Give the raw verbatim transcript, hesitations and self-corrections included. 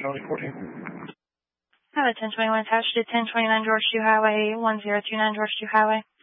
Charlie fourteen. Hello, ten twenty-one attached to ten twenty-nine George Street Highway, one zero two nine George Street Highway.